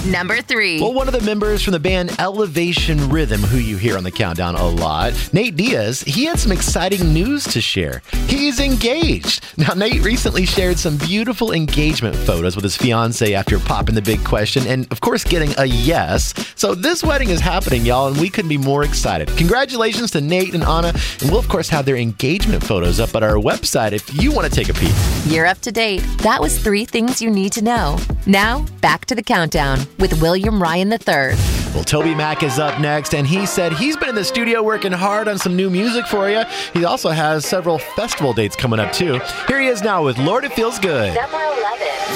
Number 3. Well, one of the members from the band Elevation Rhythm, who you hear on the countdown a lot, Nate Diaz, he had some exciting news to share. He's engaged. Now, Nate recently shared some beautiful engagement photos with his fiance after popping the big question and, of course, getting a yes. So this wedding is happening, y'all, and we couldn't be more excited. Congratulations to Nate and Anna, and we'll, of course, have their engagement photos up at our website if you want to take a peek. You're up to date. That was 3 things you need to know. Now, back to the countdown with William Ryan III. Well, Toby Mac is up next, and he said he's been in the studio working hard on some new music for you. He also has several festival dates coming up, too. Here he is now with Lord, It Feels Good. Number 11.